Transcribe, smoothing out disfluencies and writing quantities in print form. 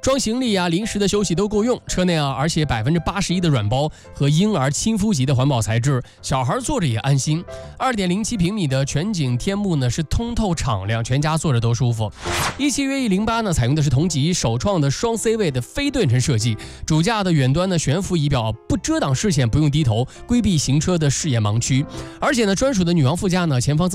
装行李啊、临时的休息都够用。车内啊，而且81%的软包和婴儿亲肤级的环保材质，小孩坐着也安心。2.07平米的全景天幕呢是通透敞亮，全家坐着都舒服。17约108呢采用的是同级首创的双 C 位的非对称设计，主驾的远端的悬浮仪表不遮挡视线，不用低头，规避行车的视野盲区。而且呢，专属的女王副驾呢前方增